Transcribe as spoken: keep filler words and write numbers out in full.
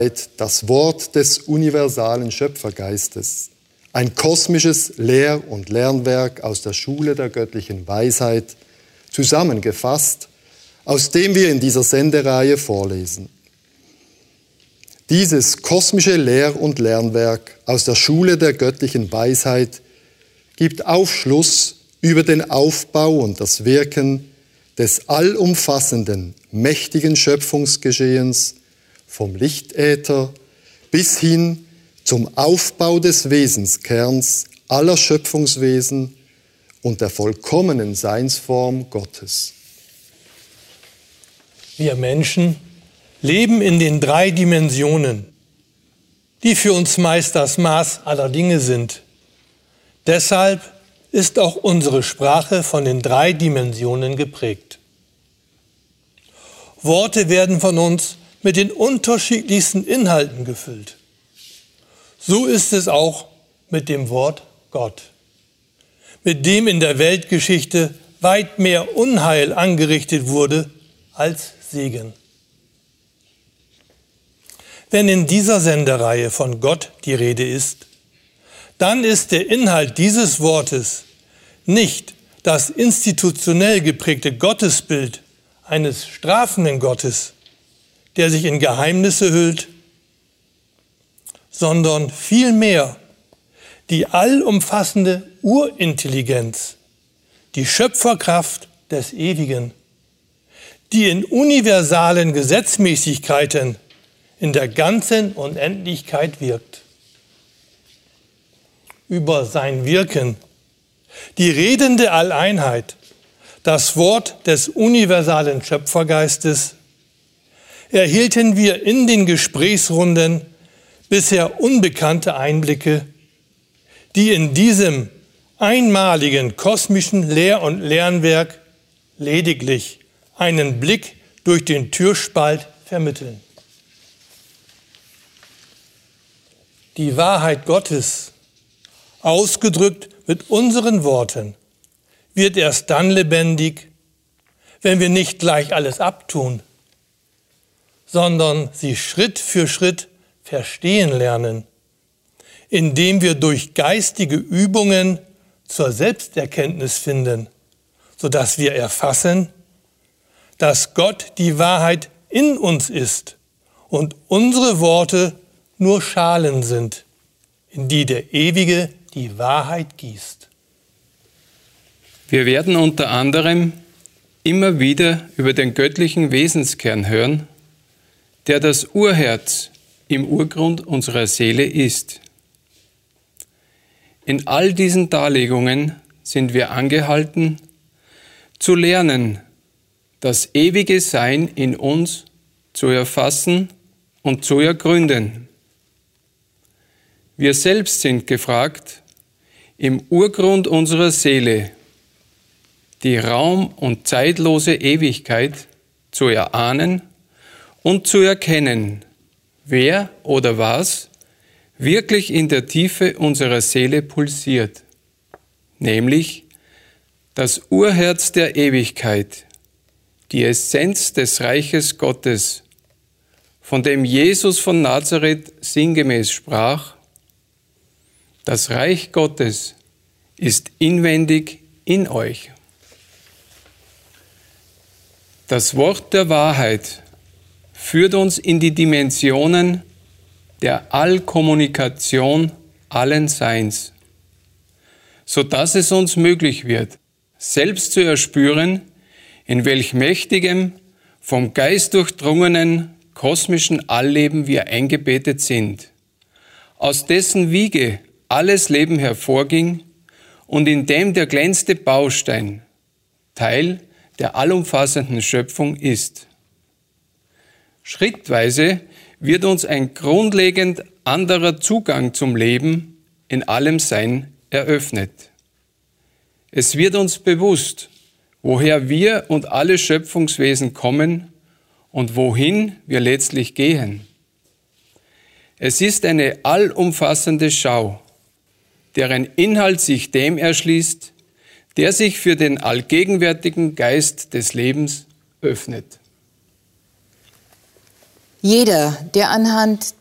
das Wort des universalen Schöpfergeistes, ein kosmisches Lehr- und Lernwerk aus der Schule der göttlichen Weisheit, zusammengefasst, aus dem wir in dieser Sendereihe vorlesen. Dieses kosmische Lehr- und Lernwerk aus der Schule der göttlichen Weisheit gibt Aufschluss über den Aufbau und das Wirken des allumfassenden, mächtigen Schöpfungsgeschehens vom Lichtäther bis hin zum Aufbau des Wesenskerns aller Schöpfungswesen und der vollkommenen Seinsform Gottes. Wir Menschen leben in den drei Dimensionen, die für uns meist das Maß aller Dinge sind. Deshalb ist auch unsere Sprache von den drei Dimensionen geprägt. Worte werden von uns mit den unterschiedlichsten Inhalten gefüllt. So ist es auch mit dem Wort Gott, mit dem in der Weltgeschichte weit mehr Unheil angerichtet wurde als Segen. Wenn in dieser Sendereihe von Gott die Rede ist, dann ist der Inhalt dieses Wortes nicht das institutionell geprägte Gottesbild eines strafenden Gottes, der sich in Geheimnisse hüllt, sondern vielmehr die allumfassende Urintelligenz, die Schöpferkraft des Ewigen, die in universalen Gesetzmäßigkeiten in der ganzen Unendlichkeit wirkt. Über sein Wirken, die redende Alleinheit, das Wort des universalen Schöpfergeistes, erhielten wir in den Gesprächsrunden bisher unbekannte Einblicke, die in diesem einmaligen kosmischen Lehr- und Lernwerk lediglich einen Blick durch den Türspalt vermitteln. Die Wahrheit Gottes, ausgedrückt mit unseren Worten, wird erst dann lebendig, wenn wir nicht gleich alles abtun, sondern sie Schritt für Schritt verstehen lernen, indem wir durch geistige Übungen zur Selbsterkenntnis finden, sodass wir erfassen, dass Gott die Wahrheit in uns ist und unsere Worte nur Schalen sind, in die der Ewige die Wahrheit gießt. Wir werden unter anderem immer wieder über den göttlichen Wesenskern hören, der das Urherz im Urgrund unserer Seele ist. In all diesen Darlegungen sind wir angehalten, zu lernen, das ewige Sein in uns zu erfassen und zu ergründen. Wir selbst sind gefragt, im Urgrund unserer Seele die raum- und zeitlose Ewigkeit zu erahnen und zu erkennen, wer oder was wirklich in der Tiefe unserer Seele pulsiert, nämlich das Urherz der Ewigkeit, die Essenz des Reiches Gottes, von dem Jesus von Nazareth sinngemäß sprach: Das Reich Gottes ist inwendig in euch. Das Wort der Wahrheit führt uns in die Dimensionen der Allkommunikation allen Seins, sodass es uns möglich wird, selbst zu erspüren, in welch mächtigem, vom Geist durchdrungenen, kosmischen Allleben wir eingebettet sind, aus dessen Wiege alles Leben hervorging und in dem der glänzende Baustein Teil der allumfassenden Schöpfung ist. Schrittweise wird uns ein grundlegend anderer Zugang zum Leben in allem Sein eröffnet. Es wird uns bewusst, woher wir und alle Schöpfungswesen kommen und wohin wir letztlich gehen. Es ist eine allumfassende Schau, deren Inhalt sich dem erschließt, der sich für den allgegenwärtigen Geist des Lebens öffnet. Jeder, der anhand